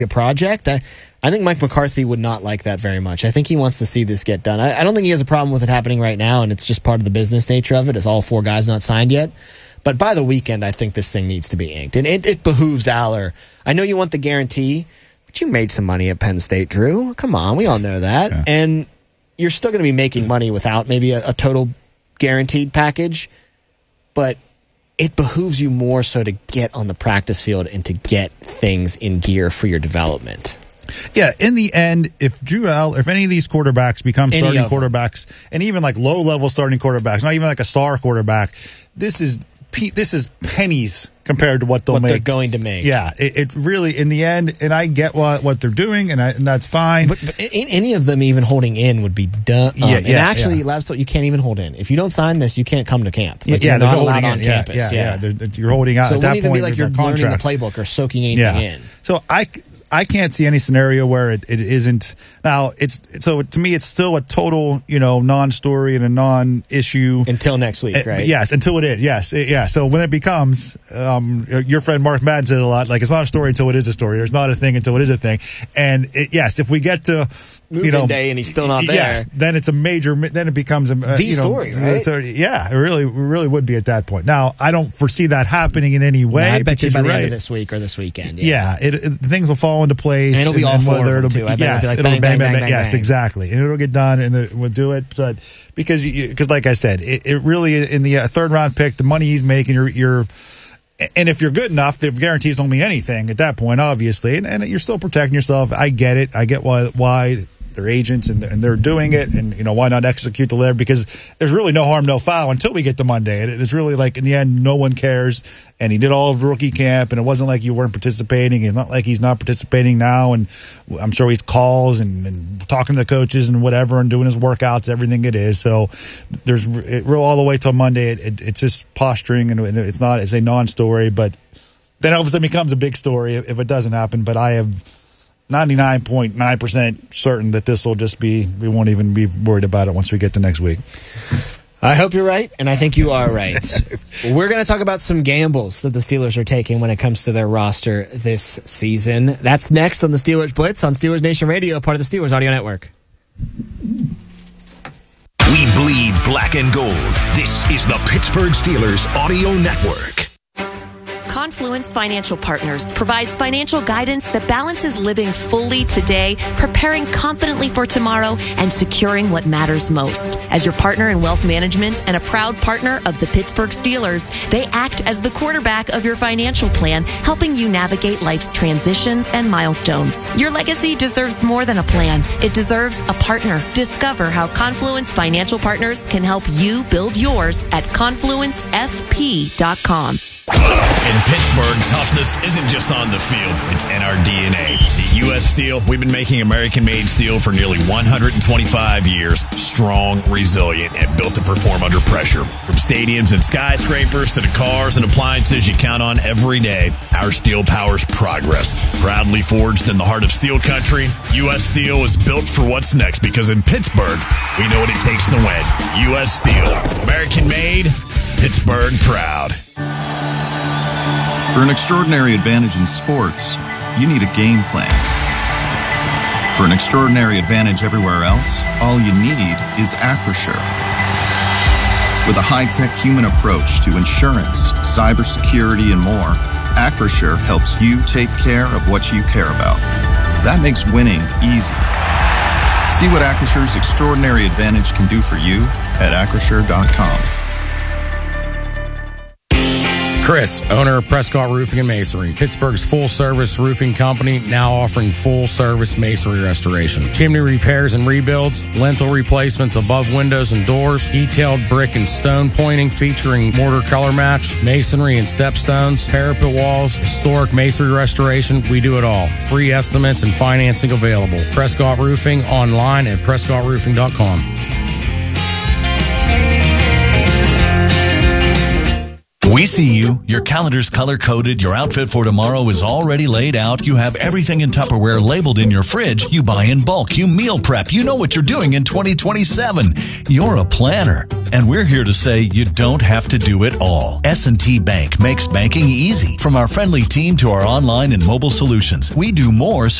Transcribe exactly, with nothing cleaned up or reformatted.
a project. I, I think Mike McCarthy would not like that very much. I think he wants to see this get done. I, I don't think he has a problem with it happening right now, and it's just part of the business nature of it, as all four guys not signed yet. But by the weekend, I think this thing needs to be inked. And it, it behooves Aller. I know you want the guarantee, but you made some money at Penn State, Drew. Come on, we all know that. Yeah. And you're still going to be making money without maybe a, a total guaranteed package. But it behooves you more so to get on the practice field and to get things in gear for your development. Yeah, in the end, if Drew Aller, if any of these quarterbacks become starting quarterbacks, and even like low-level starting quarterbacks, not even like a star quarterback, this is this is pennies compared to what they'll what make. They're going to make. Yeah, it, it really, in the end, and I get what, what they're doing, and, I, and that's fine. But, but in, any of them even holding in would be dumb. Yeah, and yeah, actually, yeah. Labs, you can't even hold in. If you don't sign this, you can't come to camp. Like, yeah, you're not no allowed on in. campus. Yeah, yeah, yeah. yeah. You're holding out. So at it that wouldn't even point, be like you're learning the playbook or soaking anything yeah. in. So I, I can't see any scenario where it, it isn't. Now, it's so to me, it's still a total, you know, non-story and a non-issue. Until next week, right? Uh, yes, until it is. Yes, it, yeah. So when it becomes, um, your friend Mark Madden says a lot, like, it's not a story until it is a story. There's not a thing until it is a thing. And, it, yes, if we get to, Move-in you know, day and he's still not there. Yes, then it's a major, then it becomes a, uh, the you know, story, right? So, yeah, it really, it really would be at that point. Now, I don't foresee that happening in any way. No, I bet you by the right. end of this week or this weekend. Yeah, yeah it, it, things will fall into place. And it'll be all and four of them, it'll too. Be, I bet yes, it'll be like it'll bang, bang, bang, bang, yes, bang. exactly. And it'll get done, and the, we'll do it. But because, because like I said, it, it really, in the uh, third round pick, the money he's making, you're, you're and if you're good enough, the guarantees don't mean anything at that point, obviously. And, and you're still protecting yourself. I get it. I get why why they're agents and, and they're doing it. And, you know, why not execute the letter? Because there's really no harm, no foul until we get to Monday. It, it's really like, in the end, no one cares. And he did all of rookie camp, and it wasn't like you weren't participating. It's not like he's not participating now. And I'm sure he's calls and, and talking to the coaches and whatever and doing his workouts, everything it is. So there's it, all the way till Monday. It, it, it's just posturing, and it's not, it's a non-story. But then all of a sudden it becomes a big story if it doesn't happen. But I have ninety-nine point nine percent certain that this will just be, we won't even be worried about it once we get to next week. I hope you're right, and I think you are right. We're going to talk about some gambles that the Steelers are taking when it comes to their roster this season. That's next on the Steelers Blitz on Steelers Nation Radio, part of the Steelers Audio Network. We bleed black and gold. This is the Pittsburgh Steelers Audio Network. Confluence Financial Partners provides financial guidance that balances living fully today, preparing confidently for tomorrow, and securing what matters most. As your partner in wealth management and a proud partner of the Pittsburgh Steelers, they act as the quarterback of your financial plan, helping you navigate life's transitions and milestones. Your legacy deserves more than a plan. It deserves a partner. Discover how Confluence Financial Partners can help you build yours at confluence f p dot com. In Pittsburgh, toughness isn't just on the field, it's in our D N A. At U S Steel, we've been making American-made steel for nearly one hundred twenty-five years. Strong, resilient, and built to perform under pressure. From stadiums and skyscrapers to the cars and appliances you count on every day, our steel powers progress. Proudly forged in the heart of steel country, U S Steel is built for what's next, because in Pittsburgh, we know what it takes to win. U S Steel. American-made, Pittsburgh proud. For an extraordinary advantage in sports, you need a game plan. For an extraordinary advantage everywhere else, all you need is Acrisure. With a high-tech human approach to insurance, cybersecurity, and more, Acrisure helps you take care of what you care about. That makes winning easy. See what Acrisure's extraordinary advantage can do for you at acrisure dot com. Chris, owner of Prescott Roofing and Masonry, Pittsburgh's full-service roofing company, now offering full-service masonry restoration, chimney repairs and rebuilds, lintel replacements above windows and doors, detailed brick and stone pointing featuring mortar color match, masonry and stepstones, parapet walls, historic masonry restoration. We do it all. Free estimates and financing available. Prescott Roofing online at prescott roofing dot com. We see you. Your calendar's color-coded. Your outfit for tomorrow is already laid out. You have everything in Tupperware labeled in your fridge. You buy in bulk. You meal prep. You know what you're doing in twenty twenty-seven. You're a planner. And we're here to say you don't have to do it all. S and T Bank makes banking easy. From our friendly team to our online and mobile solutions, we do more so